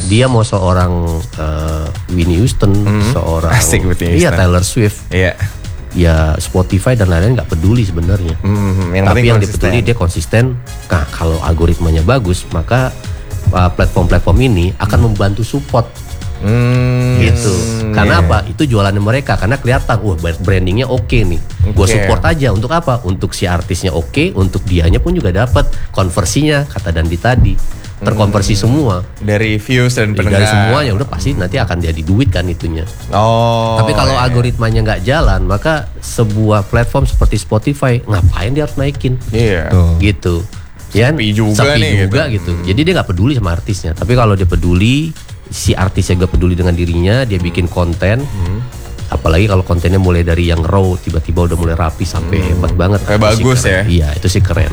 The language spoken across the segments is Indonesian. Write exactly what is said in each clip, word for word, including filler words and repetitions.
dia mau seorang uh, Whitney Houston, hmm. seorang Asik, iya Taylor Swift, iya. ya Spotify dan lain-lain nggak peduli sebenarnya. Hmm, yang tapi yang konsisten. Dipeduli dia konsisten. Nah kalau algoritmanya bagus maka uh, platform-platform ini akan hmm. membantu support. Hmm, gitu. Karena yeah. apa? Itu jualannya mereka. Karena kelihatan, wah brandingnya oke okay nih. Okay. Gue support aja. Untuk apa? Untuk si artisnya oke, okay, untuk dianya pun juga dapat konversinya. Kata Dandi tadi, terkonversi hmm. semua dari views dan pendengar. Dari semuanya udah pasti nanti akan jadi duit kan itunya. Oh. Tapi kalau yeah. algoritmanya nggak jalan, maka sebuah platform seperti Spotify ngapain dia harus naikin? Iya. Yeah. Gitu. Ya, sepi juga sepi nih juga gitu. gitu. Hmm. Jadi dia nggak peduli sama artisnya. Tapi kalau dia peduli, si artisnya gak peduli dengan dirinya, dia bikin konten. Hmm. Apalagi kalau kontennya mulai dari yang raw tiba-tiba udah mulai rapi sampai hmm. hebat banget. Kayak bagus ya. Iya, itu sih keren.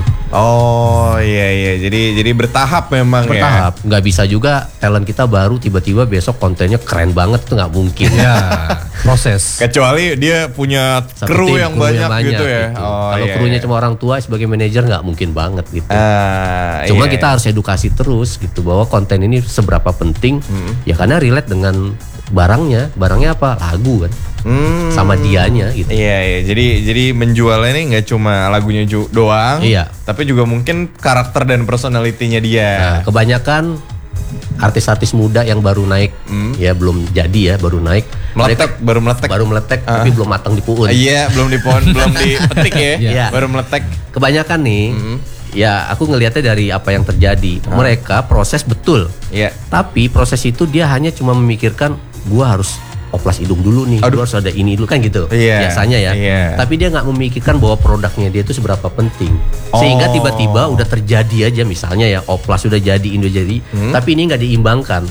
Oh iya iya. Jadi jadi bertahap memang bertahap. ya. Bertahap. Nggak bisa juga talent kita baru tiba-tiba besok kontennya keren banget, itu nggak mungkin. Ya, proses. Kecuali dia punya kru yang, banyak, yang banyak gitu ya. Gitu. Oh, kalau iya, krunya iya. cuma orang tua sebagai manajer nggak mungkin banget gitu. Uh, Cuma iya, kita iya. harus edukasi terus gitu bahwa konten ini seberapa penting. Hmm. Ya karena relate dengan barangnya. Barangnya apa? Lagu kan. Hmm. Sama dianya gitu. Iya iya. Jadi jadi menjualnya ini nggak cuma lagunya ju- doang. Iya. Tapi juga mungkin karakter dan personalitinya dia. Nah, kebanyakan artis-artis muda yang baru naik, hmm. ya belum jadi ya, baru naik. Meletek, baru meletek. Baru meletek, uh. tapi belum matang di puun. Iya, belum di puun, belum dipetik ya. Iya. Baru meletek. Kebanyakan nih. Hmm. Ya aku ngelihatnya dari apa yang terjadi. Hmm. Mereka proses betul. Iya. Tapi proses itu dia hanya cuma memikirkan gua harus oplas hidung dulu nih, Aduh. harus ada ini dulu kan gitu. Yeah. Biasanya ya. Yeah. Tapi dia nggak memikirkan bahwa produknya dia itu seberapa penting. Sehingga Oh. tiba-tiba udah terjadi aja misalnya ya oplas sudah jadi, Indo jadi, hmm? tapi ini nggak diimbangkan.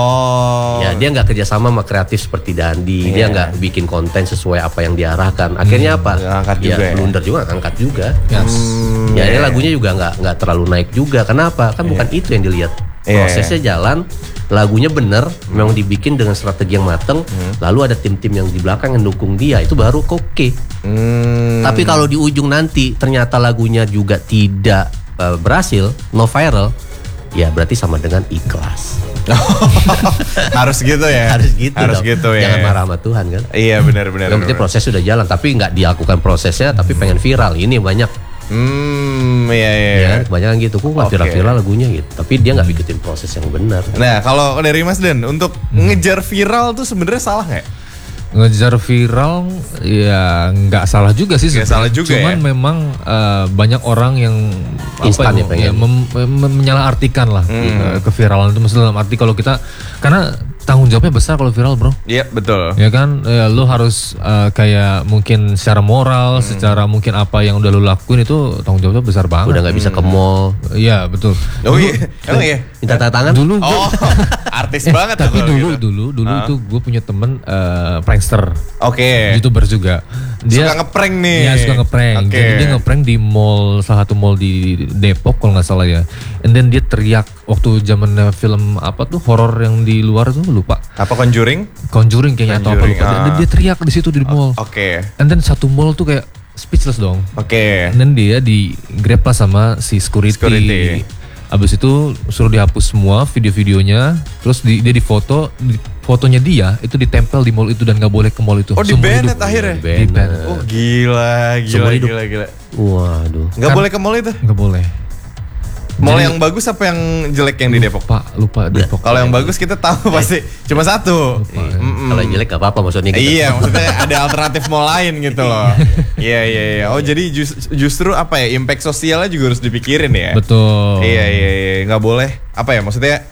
Oh. Ya dia nggak kerjasama sama kreatif seperti Dandi, yeah. dia nggak bikin konten sesuai apa yang diarahkan. Akhirnya hmm. apa? Angkat ya juga blunder ya? juga, angkat juga. Yes. Hmm, ya ini lagunya juga nggak nggak terlalu naik juga. Kenapa? Kan yeah. bukan itu yang dilihat. Prosesnya yeah. jalan, lagunya bener, hmm. memang dibikin dengan strategi yang mateng. Hmm. Lalu ada tim-tim yang di belakang yang dukung dia, itu baru oke. Okay. Hmm. Tapi kalau di ujung nanti ternyata lagunya juga tidak uh, berhasil, no viral, ya berarti sama dengan ikhlas. Harus gitu ya. Harus gitu. Harus dong. gitu ya. Jangan marah sama Tuhan kan. Iya benar-benar. Yang penting proses sudah jalan, tapi nggak dilakukan prosesnya, tapi pengen viral. Ini banyak. Hmm, iya iya. Ya, kebanyakan gitu, kok nggak okay. viral-viral lagunya gitu. Tapi dia nggak bikin proses yang benar. Nah, kalau dari Mas Den, untuk hmm. ngejar viral tuh sebenarnya salah nggak? Ngejar viral ya nggak salah juga sih. Nggak salah juga. Cuman ya? memang uh, banyak orang yang instan ya, ya mem, mem, menyalahartikan lah hmm. keviralan itu. Maksudnya dalam arti kalau kita, karena tanggung jawabnya besar kalau viral bro. Iya betul. Ya kan, ya, lu harus uh, kayak mungkin secara moral, hmm. secara mungkin apa yang udah lu lakuin itu tanggung jawabnya besar banget. Udah nggak bisa ke mall. Iya betul. Oh iya, emang iya. Minta tanda tangan. Dulu. Oh, artis eh, banget. Tapi dulu, gitu. dulu, dulu uh. itu gue punya temen uh, prankster. Oke. Okay. YouTuber juga. Dia suka ngeprank nih. Iya suka ngeprank. Okay. Jadi dia ngeprank di mall, salah satu mall di Depok kalau nggak salah ya. And then dia teriak waktu zaman film apa tuh horor yang di luar tuh lupa. Apa Conjuring? Conjuring kayaknya atau apa lupa. Uh. Dia teriak di situ di mall. Oke. Okay. And then satu mall tuh kayak speechless dong. Oke. Okay. And then dia di grab lah sama si security. security. Abis itu suruh dihapus semua video-videonya. Terus di, dia difoto, di, fotonya dia itu ditempel di mall itu dan nggak boleh ke mall itu. Oh di banned akhirnya? Di banned. Oh gila, gila, gila, gila. Waduh. Nggak kan, boleh ke mall itu? Nggak boleh. Mall yang bagus apa yang jelek yang di Depok? Lupa, lupa Depok. Kalau yang bagus kita tahu pasti cuma satu. Ya. Kalau yang jelek gak apa-apa maksudnya gitu. Iya, maksudnya ada alternatif mall lain gitu loh. Iya, iya, iya. Oh jadi just, justru apa ya, impact sosialnya juga harus dipikirin ya. Betul. Iya, iya, iya. Nggak boleh apa ya, maksudnya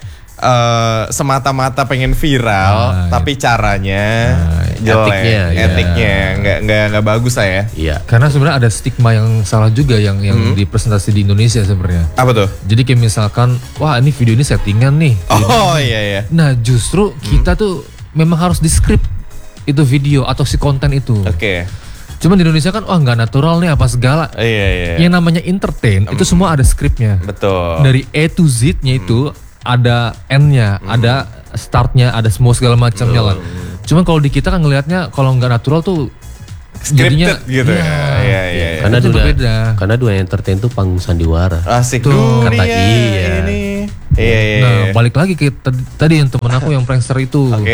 uh, semata-mata pengen viral, nah, tapi caranya nah, jelek, etiknya, etiknya ya. nggak nggak nggak bagus lah ya. Iya. Karena sebenarnya ada stigma yang salah juga yang yang hmm. dipresentasi di Indonesia sebenarnya. Apa tuh? Jadi kayak misalkan, wah ini video ini settingan nih. Oh ini. Iya iya. Nah justru hmm. kita tuh memang harus di script itu video atau si konten itu. Oke. Okay. Cuman di Indonesia kan, wah nggak natural nih apa segala. Iya iya. Yang namanya entertain hmm. itu semua ada scriptnya. Betul. Dari A to Z-nya hmm. itu ada N-nya, hmm. ada startnya, ada semua segala macamnya lah. Cuman kalau di kita kan ngelihatnya kalau nggak natural tuh jadinya gitu ya. Iya iya. Karena itu dunia, berbeda. Karena dunia entertain tuh panggung sandiwara. Asik tuh. Dunia kata iya. Ini. Iya, iya, Nah iya. balik lagi ke tadi, tadi yang temen aku yang prankster itu. Oke.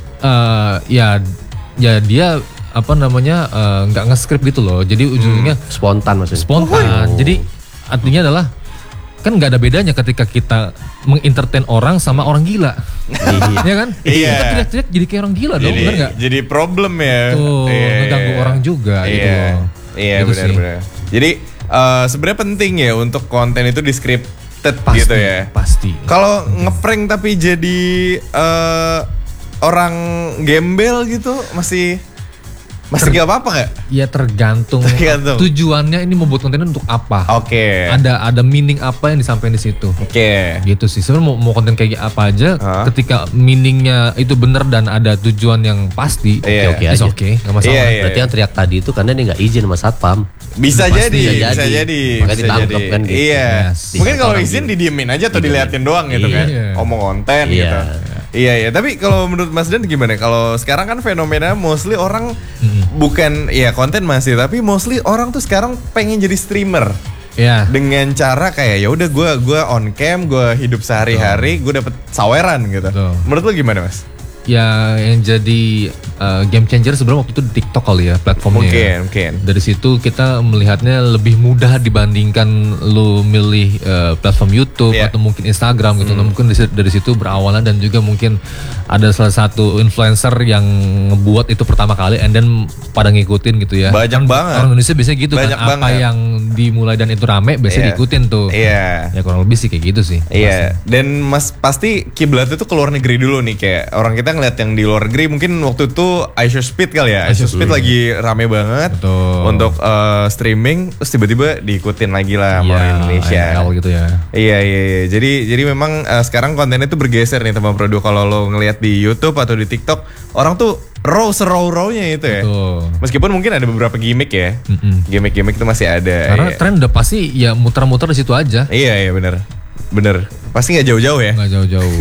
Eh, ya ya dia apa namanya eh, nggak nge-script gitu loh. Jadi ujungnya Spontan maksudnya. spontan. Jadi artinya adalah kan nggak ada bedanya ketika kita mengentertain orang sama orang gila. Iya kan? Iya. Kita teriak-teriak jadi kayak orang gila dong, Jadi, benar nggak? jadi problem ya. Tuh, Iya, ngeganggu iya. orang juga Iya. gitu loh. Iya Gitu sih. benar-benar. Jadi eh, sebenarnya penting ya untuk konten itu di scripted Pasti, gitu ya. pasti. Kalau ngeprank tapi jadi eh, orang gembel gitu masih masih gak apa-apa nggak? Ya tergantung, Tergantung. tujuannya ini membuat konten untuk apa. Oke. Ada ada meaning apa yang disampaikan di situ. Oke. Gitu sih. Sebenarnya mau, mau konten kayak apa aja, Hah? ketika meaningnya itu benar dan ada tujuan yang pasti, Iya. Oke it's aja. okay, nggak masalah. Iya, iya. Berarti yang teriak tadi itu karena dia nggak izin sama satpam. Bisa Pasti. jadi, Bisa bisa jadi. jadi, Makanya bisa ditangkap jadi. kan gitu. Iya. Yes. Mungkin kalau Orang izin gitu. didiemin aja atau Didiemin. diliatin doang gitu kan. Iya. Ngomong konten Iya. gitu. Iya, iya. Tapi kalau menurut Mas Dan gimana? Kalau sekarang kan fenomena mostly orang bukan ya konten masih, tapi mostly orang tuh sekarang pengen jadi streamer. Ya. Dengan cara kayak ya udah gue gua on cam, gue hidup sehari-hari, gue dapet saweran gitu. Betul. Menurut lu gimana, Mas? Ya yang jadi uh, game changer sebenarnya waktu itu di TikTok kali ya platformnya. Mungkin, ya. mungkin. Dari situ kita melihatnya lebih mudah dibandingkan lu milih uh, platform YouTube Iya. atau mungkin Instagram gitu. Nah, mungkin dari, dari situ berawalan dan juga mungkin ada salah satu influencer yang ngebuat itu pertama kali and then pada ngikutin gitu ya. Banyak Kan banget. Orang Indonesia biasanya gitu Banyak kan. Apa banget. yang dimulai dan itu rame Iya. biasanya diikutin tuh. Iya. Ya kurang lebih sih kayak gitu sih. Iya, dan Mas pasti kiblatnya tuh ke luar negeri dulu nih, kayak orang kita ngeliat yang di luar negeri mungkin waktu itu iShowSpeed kali ya. iShowSpeed lagi rame banget Betul. untuk eh, streaming, terus tiba-tiba diikutin lagi lah sama Iya, orang Indonesia. I R L gitu ya. Iya, iya, iya. Jadi jadi memang eh, sekarang kontennya tuh bergeser nih teman Produ. Kalau lo ngeliat di YouTube atau di TikTok, orang tuh raw seraw-rawnya itu ya. Betul. Meskipun mungkin ada beberapa gimmick ya. Mm-mm. Gimmick-gimmick itu masih ada. Karena iya. tren udah pasti ya muter-muter di situ aja, Iya, iya bener. Bener. Pasti nggak jauh-jauh ya. nggak jauh-jauh.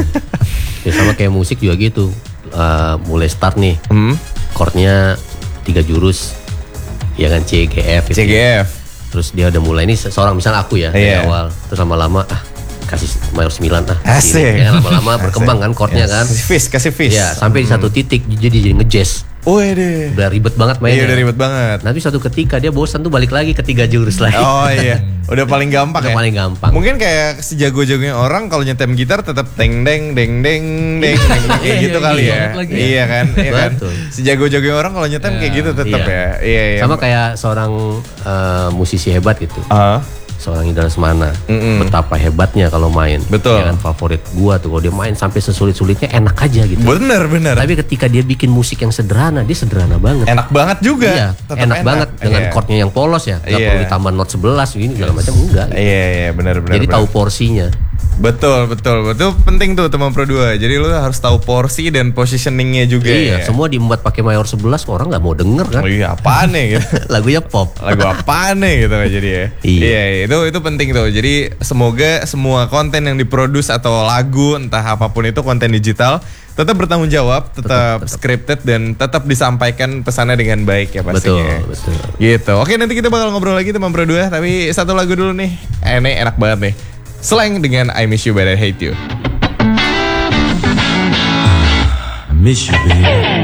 Ya sama kayak musik juga gitu. Eh, mulai start nih, Hmm. chordnya tiga jurus, ya kan C G F. C gitu. G F. Terus dia udah mulai ini seorang misalnya aku ya dari Iya. awal. Terus lama-lama ah kasih mayor sembilan ah. Asik. Gini. Ya, lama-lama berkembang kan chordnya kan. Kasih fish, kasih fish. Ya sampai di satu titik jadi jadi ngejazz. Wih deh. Udah ribet banget Iya mainnya. udah ribet banget. Nanti suatu ketika dia bosan tuh balik lagi ke tiga jurus lagi. Oh iya, udah paling gampang Udah ya. paling gampang. Mungkin kayak sejago-jagonya orang kalau nyetem gitar tetap teng deng deng deng deng deng kayak gitu Iya, kali iya, ya. banget lagi. Iya kan, iya kan. Betul. Sejago-jagonya orang kalau nyetem kayak gitu tetap Iya. ya. Iya iya. Sama kayak seorang eh, musisi hebat gitu. Ah, Seorang Indra Lesmana. Mm-mm. Betapa hebatnya kalau main. Betul. Ya kan favorit gua tuh kalau dia main sampai sesulit-sulitnya enak aja gitu. bener bener. Tapi ketika dia bikin musik yang sederhana, dia sederhana banget. Enak banget juga. Iya, Tetap enak, banget dengan Iya. chordnya yang polos ya. Gak Iya. perlu ditambah not sebelas ini segala macam enggak. Iya iya benar benar. Jadi benar. tahu porsinya. Betul betul betul penting tuh teman Pro dua. Jadi lu harus tahu porsi dan positioningnya juga. Iya, ya. semua diembat pakai mayor sebelas orang nggak mau denger kan. Oh iya apaan nih gitu. Lagunya pop. Lagu apaan nih gitu jadi ya. Iya. Iya, iya, itu itu penting tuh. Jadi semoga semua konten yang diproduksi atau lagu entah apapun itu konten digital tetap bertanggung jawab, tetap, scripted dan tetap disampaikan pesannya dengan baik ya pastinya. Betul, betul. Gitu. Oke, nanti kita bakal ngobrol lagi teman Pro dua, tapi satu lagu dulu nih. Eh, ini enak banget nih. Slang dengan I Miss You But I Hate You. I miss you, baby.